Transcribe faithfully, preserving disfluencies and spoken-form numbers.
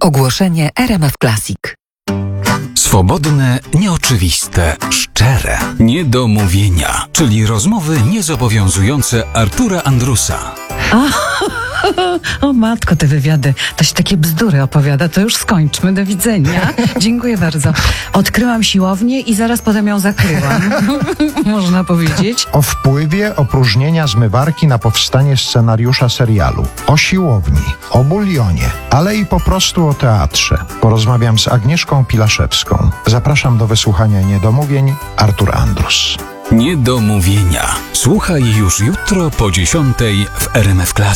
Ogłoszenie R M F Classic. Swobodne, nieoczywiste, szczere, niedomówienia, czyli rozmowy niezobowiązujące Artura Andrusa. O matko, te wywiady, to się takie bzdury opowiada, to już skończmy, do widzenia. Dziękuję bardzo. Odkryłam siłownię i zaraz potem ją zakryłam, można powiedzieć. O wpływie opróżnienia zmywarki na powstanie scenariusza serialu, o siłowni, o bulionie, ale i po prostu o teatrze. Porozmawiam z Agnieszką Pilaszewską. Zapraszam do wysłuchania niedomówień, Artur Andrus. Niedomówienia. Słuchaj już jutro po dziesiątej w R M F Classic.